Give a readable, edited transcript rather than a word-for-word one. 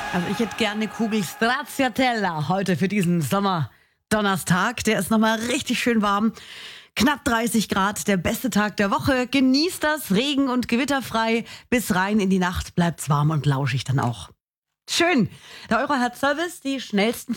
Also ich hätte gerne eine Kugel Stracciatella heute für diesen Sommerdonnerstag. Der ist nochmal richtig schön warm. Knapp 30 Grad, der beste Tag der Woche. Genießt das, regen- und gewitterfrei. Bis rein in die Nacht bleibt's warm und lauschig dann auch. Schön. Der Euro hat Service, die schnellsten